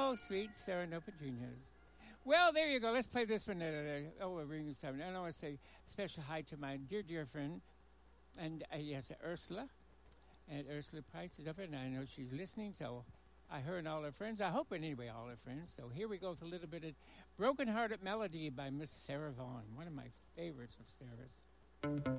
Oh, sweet Sarah No Petunias. Well, there you go. Let's play this one at Ring 7. And I want to say a special hi to my dear, dear friend, and yes, Ursula. And Ursula Price is up there, and I know she's listening, so her and all her friends. I hope, anyway, all her friends. So here we go with a little bit of Broken Hearted Melody by Miss Sarah Vaughan, one of my favorites of Sarah's.